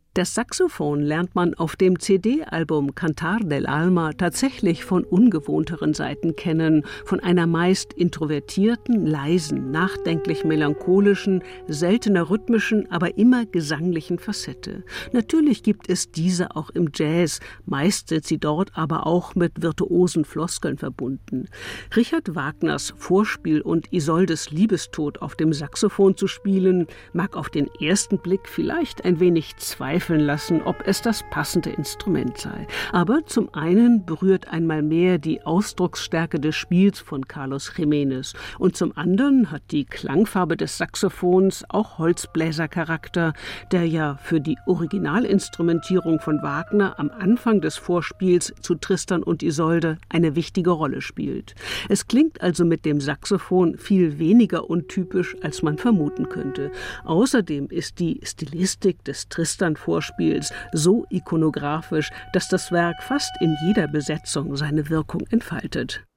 Das Saxophon lernt man auf dem CD-Album Cantar del Alma tatsächlich von ungewohnteren Seiten kennen, von einer meist introvertierten, leisen, nachdenklich melancholischen, seltener rhythmischen, aber immer gesanglichen Facette. Natürlich gibt es diese auch im Jazz, meist sind sie dort aber auch mit virtuosen Floskeln verbunden. Richard Wagners Vorspiel und Isoldes Liebestod auf dem Saxophon zu spielen, mag auf den ersten Blick vielleicht ein wenig zweifeln lassen, ob es das passende Instrument sei. Aber zum einen berührt einmal mehr die Ausdrucksstärke des Spiels von Carlos Jiménez und zum anderen hat die Klangfarbe des Saxophons auch Holzbläsercharakter, der ja für die Originalinstrumentierung von Wagner am Anfang des Vorspiels zu Tristan und Isolde eine wichtige Rolle spielt. Es klingt also mit dem Saxophon viel weniger untypisch, als man vermuten könnte. Außerdem ist die Stilistik des Tristan-Vorspiels so ikonografisch, dass das Werk fast in jeder Besetzung seine Wirkung entfaltet.